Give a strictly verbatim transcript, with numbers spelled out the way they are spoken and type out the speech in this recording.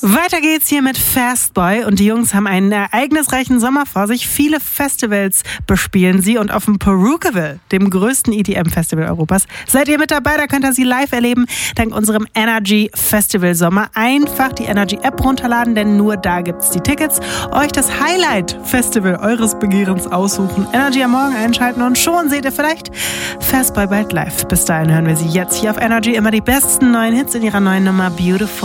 Weiter geht's hier mit Fastboy und die Jungs haben einen ereignisreichen Sommer vor sich. Viele Festivals bespielen sie und auf dem Porookaville, dem größten E D M-Festival Europas, seid ihr mit dabei, da könnt ihr sie live erleben, dank unserem Energy Festival Sommer. Einfach die Energy App runterladen, denn nur da gibt's die Tickets. Euch das Highlight-Festival eures Begehrens aussuchen, Energy am Morgen einschalten und schon seht ihr vielleicht Fastboy bald live. Bis dahin hören wir sie jetzt hier auf Energy, immer die besten neuen Hits in ihrer neuen Nummer Beautiful.